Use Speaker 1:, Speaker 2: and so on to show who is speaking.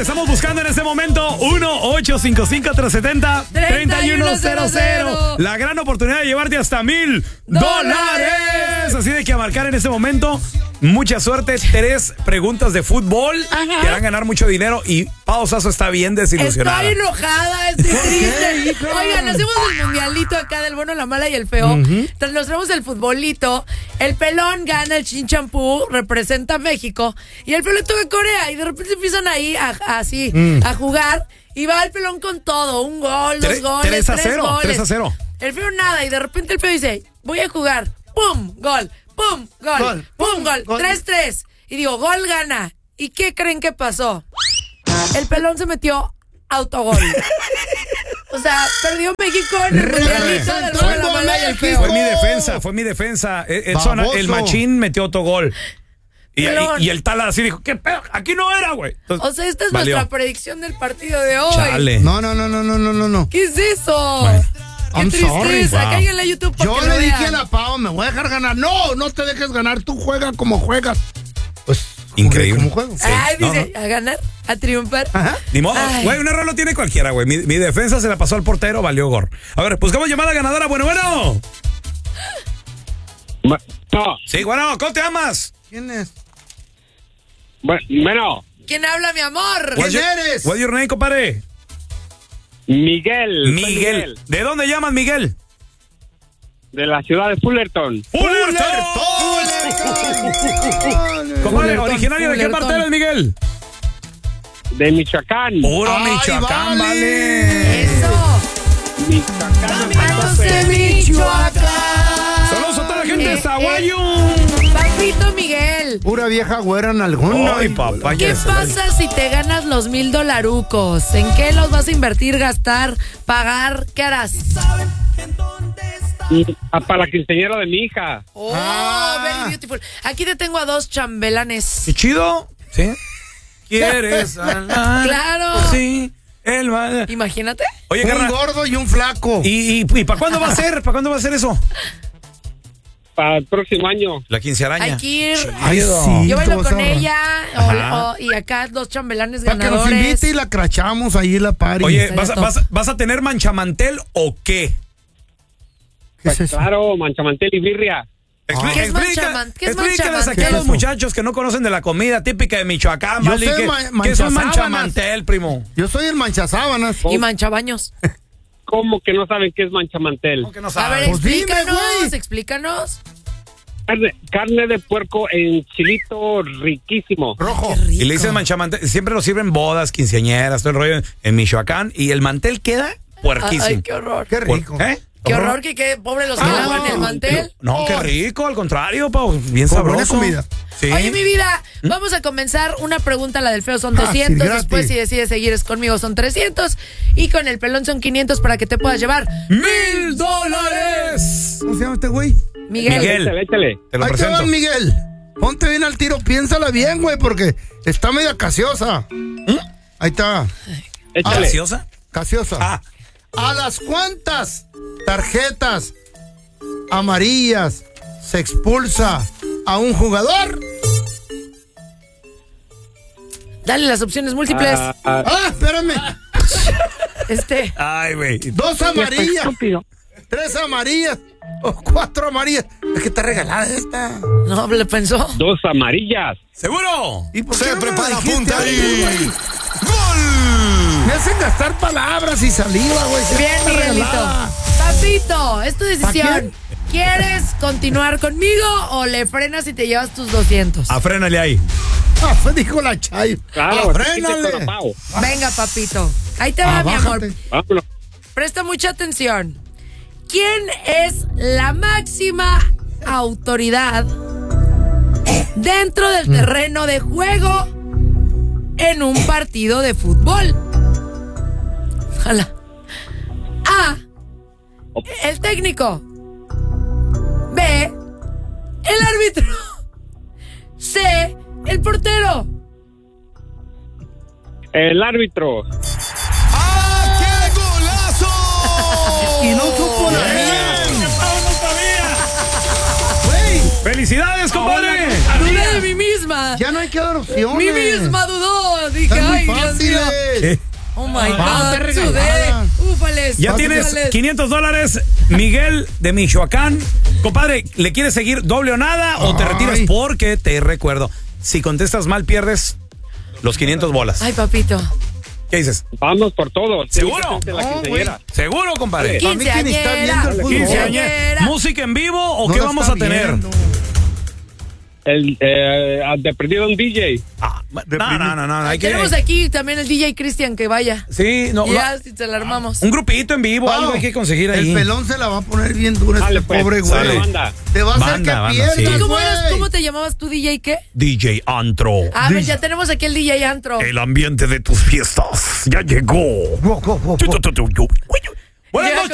Speaker 1: estamos buscando en este momento 1-855-370-3100. La gran oportunidad de llevarte hasta $1,000. Así de que a marcar en este momento. Mucha suerte, 3 preguntas de fútbol.
Speaker 2: Ajá.
Speaker 1: Te van a ganar mucho dinero y Pao Sasso está bien desilusionada.
Speaker 2: Estoy enojada, estoy triste. Oigan, hacemos el mundialito acá del bueno, la mala y el feo. Entonces nos traemos el futbolito. El pelón gana el Chin Champú, representa a México. Y el pelón toca Corea. Y de repente empiezan ahí a jugar. Y va el pelón con todo. Un gol, 2 goles, 3 goles.
Speaker 1: 3-0.
Speaker 2: El feo nada. Y de repente el feo dice, voy a jugar. ¡Pum! Gol. ¡Pum! Gol. ¡Pum! Gol. 3-3. Y digo, gol gana. ¿Y qué creen que pasó? El pelón se metió autogol. O sea, perdió México en el mundialito del bueno, la mala y el feo.
Speaker 1: Fue mi defensa. Edson, el machín metió autogol. Y el Tala así dijo, ¿qué pedo? Aquí no era, güey.
Speaker 2: O sea, esta es nuestra predicción del partido de hoy.
Speaker 1: Chale.
Speaker 3: No.
Speaker 2: ¿Qué es eso?
Speaker 3: Bueno.
Speaker 2: Qué tristeza. Cáiganle a YouTube para
Speaker 3: Yo
Speaker 2: que
Speaker 3: le
Speaker 2: vean.
Speaker 3: dije a la Pau, me voy a dejar ganar. No te dejes ganar. Tú juegas como juegas. Pues,
Speaker 1: increíble.
Speaker 3: ¿Cómo juego?
Speaker 1: Sí.
Speaker 2: Ay, dice, a ganar, a triunfar.
Speaker 3: Ajá.
Speaker 1: Ni modo. Güey, un error lo tiene cualquiera, güey. Mi defensa se la pasó al portero, valió gor. A ver, buscamos llamada ganadora. Bueno.
Speaker 4: No.
Speaker 1: Sí, bueno, ¿cómo te llamas?
Speaker 3: ¿Quién es?
Speaker 4: Bueno.
Speaker 2: ¿Quién habla, mi amor?
Speaker 3: ¿Quién eres?
Speaker 1: What's your name, compadre?
Speaker 4: Miguel.
Speaker 1: ¿De dónde llamas, Miguel?
Speaker 4: De la ciudad de Fullerton.
Speaker 1: Compadre, ¿originario de qué parte eres, Miguel?
Speaker 4: De Michoacán.
Speaker 1: Puro Michoacán, vale.
Speaker 2: Eso.
Speaker 4: Michoacán.
Speaker 2: de Michoacán.
Speaker 1: Saludos a toda la gente de Zaguayo.
Speaker 2: Papito Miguel.
Speaker 3: Pura vieja güera en alguna.
Speaker 1: Ay, papá.
Speaker 2: ¿Qué pasa si te ganas los $1,000? ¿En qué los vas a invertir, gastar, pagar? ¿Qué harás?
Speaker 4: Para la quinceañera de mi hija.
Speaker 2: Very beautiful. Aquí te tengo a 2 chambelanes.
Speaker 1: Qué chido. ¿Sí? ¿Quieres hablar?
Speaker 2: Claro.
Speaker 1: Sí.
Speaker 2: Imagínate.
Speaker 1: Oye,
Speaker 3: Un
Speaker 1: carnal.
Speaker 3: gordo y un flaco.
Speaker 1: ¿Y para cuándo va a ser? ¿Para cuándo va a ser eso?
Speaker 4: Para el próximo año.
Speaker 1: La quincearaña.
Speaker 2: Hay que ir.
Speaker 3: Ay, sí.
Speaker 2: Yo bailo
Speaker 3: tú vas
Speaker 2: con
Speaker 3: a-
Speaker 2: ella
Speaker 1: Ajá.
Speaker 2: y acá 2 chambelanes
Speaker 3: Para que nos
Speaker 2: ganadores.
Speaker 3: invite y la crachamos ahí en la party.
Speaker 1: Oye,
Speaker 2: Estaría
Speaker 1: ¿vas a tener manchamantel o qué?
Speaker 3: ¿Qué es eso?
Speaker 4: Claro, manchamantel y birria.
Speaker 2: ¿Qué es manchamantel? ¿Qué es
Speaker 1: Explícales aquí
Speaker 2: manchamantel?
Speaker 1: a los
Speaker 3: ¿Qué es eso?
Speaker 1: muchachos que no conocen de la comida típica de Michoacán,
Speaker 3: Yo
Speaker 1: ¿vale?
Speaker 3: sé
Speaker 1: ¿Qué es un
Speaker 3: manchasábanas.
Speaker 1: manchamantel, primo?
Speaker 3: Yo soy el manchasábanas.
Speaker 2: Y manchabaños.
Speaker 4: ¿Cómo que no saben qué es manchamantel?
Speaker 1: ¿Cómo que no
Speaker 2: A
Speaker 1: sabes?
Speaker 2: ver,
Speaker 3: Pues dime,
Speaker 2: explícanos,
Speaker 3: güey.
Speaker 2: explícanos.
Speaker 4: Carne de puerco en chilito riquísimo.
Speaker 3: Rojo.
Speaker 2: Qué rico.
Speaker 1: Y le dicen manchamantel, siempre lo sirven bodas, quinceañeras, todo el rollo en Michoacán, y el mantel queda puerquísimo.
Speaker 2: Ay, qué horror.
Speaker 3: Qué rico.
Speaker 1: ¿Eh?
Speaker 2: Qué horror que quede pobre los que lavan el mantel.
Speaker 1: No, qué rico, al contrario, Pau, bien
Speaker 3: Con
Speaker 1: sabroso.
Speaker 3: buena comida.
Speaker 1: Sí.
Speaker 2: Oye, mi vida, vamos a comenzar una pregunta, la del feo son
Speaker 3: Fácil,
Speaker 2: 200,
Speaker 3: gratis.
Speaker 2: después si decides seguir es conmigo son 300 y con el pelón son 500 para que te puedas llevar.
Speaker 1: $1,000.
Speaker 3: ¿Cómo se llama este güey?
Speaker 2: Miguel.
Speaker 1: Miguel.
Speaker 4: Échale.
Speaker 1: Te lo
Speaker 3: Ahí te
Speaker 1: presento.
Speaker 3: van, Miguel. Ponte bien al tiro. Piénsala bien, güey, porque está media casiosa. Ahí está.
Speaker 4: Échale.
Speaker 1: ¿Graciosa?
Speaker 3: Casiosa.
Speaker 1: Ah,
Speaker 3: ¿A las cuántas tarjetas amarillas se expulsa a un jugador?
Speaker 2: Dale las opciones múltiples.
Speaker 3: Espérame.
Speaker 1: ay, güey.
Speaker 3: 2 amarillas, 3 amarillas o 4 amarillas. Es que está regalada esta.
Speaker 2: No, le pensó.
Speaker 4: 2 amarillas.
Speaker 1: ¿Seguro?
Speaker 3: ¿Y por qué
Speaker 5: Se
Speaker 3: no me
Speaker 5: prepara,
Speaker 3: dijiste
Speaker 5: apunta
Speaker 3: antes,
Speaker 5: ahí.
Speaker 3: güey?
Speaker 5: ¡Gol!
Speaker 3: Me hacen gastar palabras y saliva, güey.
Speaker 2: Bien,
Speaker 3: Está
Speaker 2: Miguelito.
Speaker 3: regalada.
Speaker 2: Papito, es tu decisión.
Speaker 3: quién?
Speaker 2: ¿Quieres continuar conmigo o le frenas y te llevas tus 200?
Speaker 1: Afrénale ahí.
Speaker 3: Dijo la Chay.
Speaker 4: Claro,
Speaker 3: Afrénale.
Speaker 4: con la Pau.
Speaker 2: Venga, papito. Ahí te va, mi amor.
Speaker 3: Bájate.
Speaker 4: Vámonos.
Speaker 2: Presta mucha atención. ¿Quién es la máxima autoridad dentro del terreno de juego en un partido de fútbol? Ojalá. A. El técnico. B. El árbitro. C. El portero.
Speaker 4: El árbitro.
Speaker 5: ¡Ah, qué golazo!
Speaker 3: Y no supo la mía. Güey,
Speaker 1: ¡Felicidades, compadre!
Speaker 2: Dudé de mí misma.
Speaker 3: ya no hay que dar opciones.
Speaker 2: Mí misma dudó. Dije,
Speaker 3: Están muy
Speaker 2: ay, Dios
Speaker 3: fáciles.
Speaker 2: mío.
Speaker 3: ¡Ufales!
Speaker 2: Oh my
Speaker 3: Ah, te
Speaker 2: God,
Speaker 3: regalaron.
Speaker 2: ufales.
Speaker 1: Ya tienes $500, Miguel de Michoacán. Compadre, ¿le quieres seguir doble o nada o te retiras?
Speaker 3: Ay.
Speaker 1: Porque te recuerdo, si contestas mal pierdes los 500 bolas.
Speaker 2: Ay, papito.
Speaker 1: ¿Qué dices?
Speaker 4: Vamos por todo.
Speaker 1: ¿Seguro?
Speaker 4: Sí, la
Speaker 3: No,
Speaker 4: quinceañera.
Speaker 1: ¿Seguro, compadre?
Speaker 3: Para mí que ni está viendo el fútbol.
Speaker 2: Quinceañera.
Speaker 1: ¿Música en vivo o
Speaker 3: No
Speaker 1: qué
Speaker 3: la
Speaker 1: vamos
Speaker 3: está
Speaker 1: a tener?
Speaker 3: viendo.
Speaker 4: De perdido un DJ.
Speaker 1: No, hay que...
Speaker 2: Tenemos aquí también el DJ Cristian que vaya.
Speaker 1: Sí, no,
Speaker 2: Ya, si se la armamos.
Speaker 1: un grupito en vivo, algo hay que conseguir ahí.
Speaker 3: El pelón se la va a poner bien dura
Speaker 4: Dale,
Speaker 3: este
Speaker 4: pues,
Speaker 3: pobre
Speaker 1: sale.
Speaker 3: güey.
Speaker 4: Banda.
Speaker 3: Te va a hacer
Speaker 1: Banda,
Speaker 3: que
Speaker 1: banda,
Speaker 3: pierdas,
Speaker 1: sí.
Speaker 3: güey.
Speaker 2: ¿Cómo te llamabas tú, DJ qué?
Speaker 1: DJ Antro.
Speaker 2: A ver, ya tenemos aquí el DJ Antro.
Speaker 1: El ambiente de tus fiestas ya llegó. Buenas
Speaker 2: Ya
Speaker 1: noches.